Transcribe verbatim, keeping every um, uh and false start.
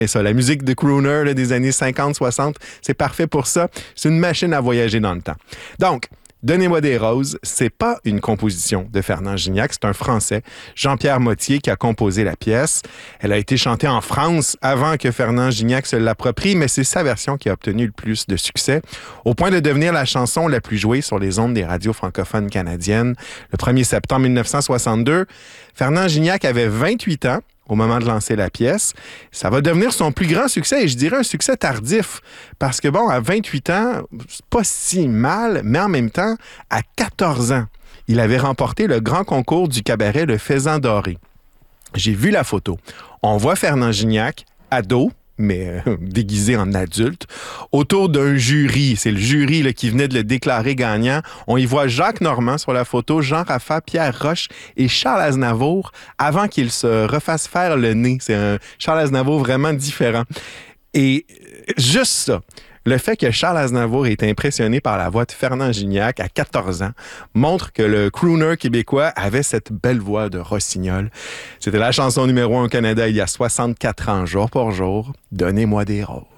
Et ça, la musique de crooner là, des années cinquante soixante, c'est parfait pour ça. C'est une machine à voyager dans le temps. Donc, Donnez-moi des roses, c'est pas une composition de Fernand Gignac, c'est un Français, Jean-Pierre Mottier, qui a composé la pièce. Elle a été chantée en France avant que Fernand Gignac se l'approprie, mais c'est sa version qui a obtenu le plus de succès, au point de devenir la chanson la plus jouée sur les ondes des radios francophones canadiennes. Le premier septembre mille neuf cent soixante-deux, Fernand Gignac avait vingt-huit ans au moment de lancer la pièce. Ça va devenir son plus grand succès, et je dirais un succès tardif, parce que bon, à vingt-huit ans, c'est pas si mal, mais en même temps, à quatorze ans, il avait remporté le grand concours du cabaret Le Faisan Doré. J'ai vu la photo. On voit Fernand Gignac, ado, mais euh, déguisé en adulte, autour d'un jury. C'est le jury là, qui venait de le déclarer gagnant. On y voit Jacques Normand sur la photo, Jean Raffa, Pierre Roche et Charles Aznavour avant qu'il se refasse faire le nez. C'est un Charles Aznavour vraiment différent. Et juste ça, le fait que Charles Aznavour ait été impressionné par la voix de Fernand Gignac à quatorze ans montre que le crooner québécois avait cette belle voix de rossignol. C'était la chanson numéro un au Canada il y a soixante-quatre ans, jour pour jour. Donnez-moi des roses.